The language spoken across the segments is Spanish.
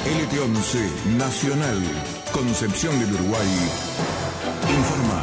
LT11 Nacional, Concepción del Uruguay, informa.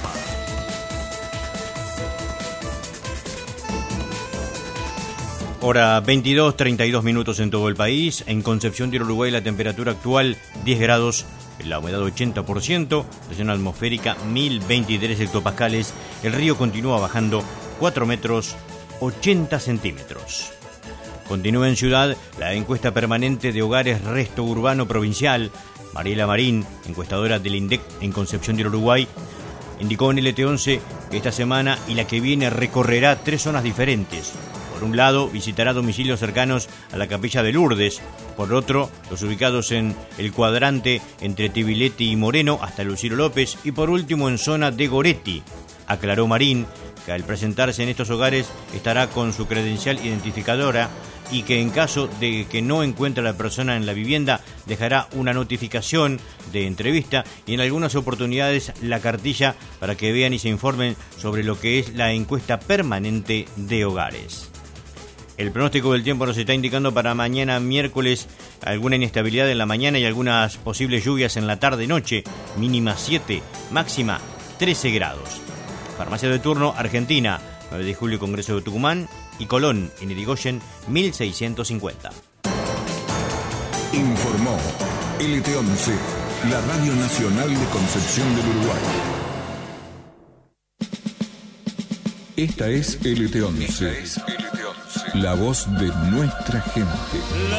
Hora 22:32 minutos en todo el país. En Concepción del Uruguay la temperatura actual 10 grados, la humedad 80%, presión atmosférica 1023 hectopascales. El río continúa bajando 4 metros 80 centímetros. Continúa en Ciudad la encuesta permanente de hogares resto urbano provincial. Mariela Marín, encuestadora del INDEC en Concepción del Uruguay, indicó en LT11 que esta semana y la que viene recorrerá 3 zonas diferentes. Por un lado, visitará domicilios cercanos a la Capilla de Lourdes. Por otro, los ubicados en el cuadrante entre Tibiletti y Moreno hasta Lucilo López. Y por último, en zona de Goretti. Aclaró Marín que al presentarse en estos hogares estará con su credencial identificadora y que en caso de que no encuentre a la persona en la vivienda dejará una notificación de entrevista y en algunas oportunidades la cartilla para que vean y se informen sobre lo que es la encuesta permanente de hogares. El pronóstico del tiempo nos está indicando para mañana miércoles alguna inestabilidad en la mañana y algunas posibles lluvias en la tarde-noche, mínima 7, máxima 13 grados. Farmacia de turno, Argentina, 9 de julio, Congreso de Tucumán, y Colón, en Irigoyen, 1650. Informó LT11, la Radio Nacional de Concepción del Uruguay. Esta es LT11, la voz de nuestra gente.